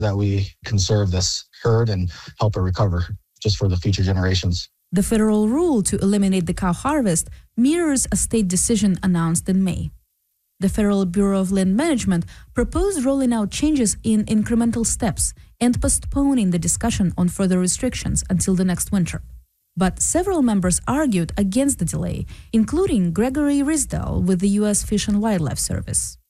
that we conserve this herd and help it recover just for the future generations. The federal rule to eliminate the cow harvest mirrors a state decision announced in May. The Federal Bureau of Land Management proposed rolling out changes in incremental steps and postponing the discussion on further restrictions until the next winter. But several members argued against the delay, including Gregory Risdale with the U.S. Fish and Wildlife Service.